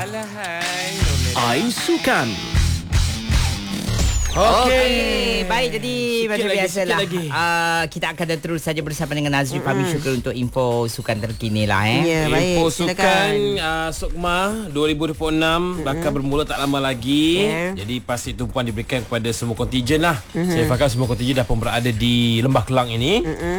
Alahai. Aisukan. Okey, baik, jadi macam biasalah kita akan terus saja bersama dengan Nazri Pami Syukur untuk info sukan terkini lah Ya, baik. Info Silakan. sukan Sukma 2026 bakal bermula tak lama lagi. Ya. Jadi pasti tumpuan diberikan kepada semua kontingen lah. Saya faham semua kontingen dah pun berada di Lembah Kelang ini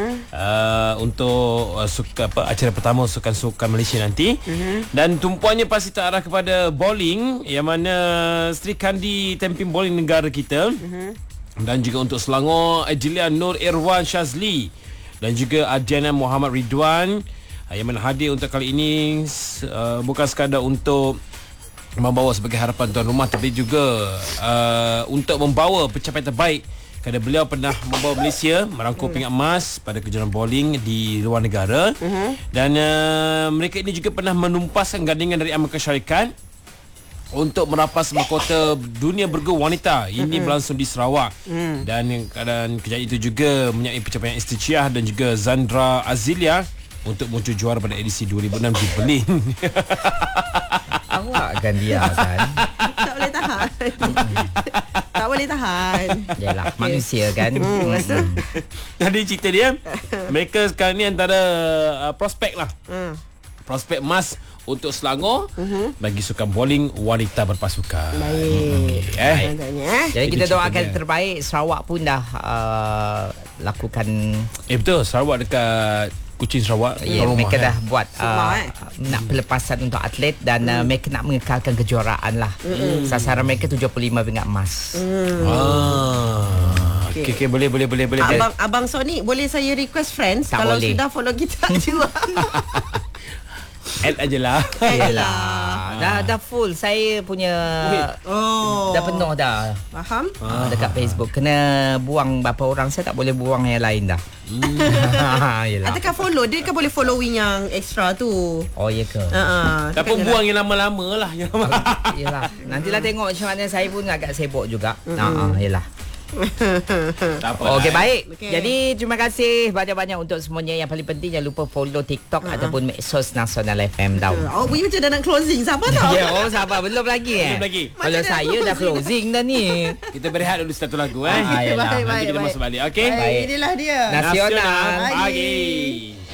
untuk acara pertama sukan Malaysia nanti. Dan tumpuannya pasti terarah kepada bowling, yang mana Sri Kandi Temping Bowling negara kita. Dan juga untuk Selangor, Jilian Nur Irwan Shazli dan juga Adriana Muhammad Ridwan yang mana hadir untuk kali ini bukan sekadar untuk membawa sebagai harapan tuan rumah, tapi juga untuk membawa pencapaian terbaik, kerana beliau pernah membawa Malaysia merangkul pingat emas pada kejuaraan bowling di luar negara. Dan mereka ini juga pernah menumpaskan gandingan dari Amerika Syarikat untuk merapas mahkota dunia bergu wanita. Ini berlangsung di Sarawak. Dan keadaan kejayaan itu juga menyertai pencapaian Istichiah dan juga Zandra Azilia untuk muncul juara pada edisi 2006 di Berlin. Awak kan dia kan. Tak boleh tahan. Tak boleh tahan. Yalah, manusia kan. Jadi cerita dia, mereka sekarang ni antara prospek lah. Prospek emas untuk Selangor bagi sukan bowling wanita berpasukan. Baik. Jadi kita Itu doakan cerita dia. terbaik. Sarawak pun dah lakukan Betul, Sarawak dekat Kuching, Sarawak. ya, mereka dah buat nak pelepasan untuk atlet dan mereka nak mengekalkan kejuaraan lah. Sasaran mereka 75 pingat emas. Okay, boleh. Abang Sonic, boleh saya request friends? Tak kalau boleh. sudah follow kita juga. Add je lah. Yelah, dah full. Saya punya dah penuh dah. Faham? Dekat Facebook. Kena buang berapa orang, saya tak boleh buang yang lain dah. Yelah. Ataukah follow? Dia kan boleh following yang extra tu. Oh ya ke? Tak pun buang yang lama-lama lah. Yelah. Nantilah tengok macam mana. Saya pun agak sibuk juga. Yelah. Tak apa. Okey, baik. Okey. Jadi terima kasih banyak-banyak untuk semuanya. Yang paling penting jangan lupa follow TikTok ataupun medsos Nasional FM tau. Oh, bunyi macam dah nak closing. Sabar tau. Ya, sabar, belum lagi Belum lagi. Kalau saya dah closing dah ni. Kita berehat dulu satu lagu Yelah. Baik, Nanti kita masuk balik. Okay? Baik. Inilah dia. Nasional Pagi.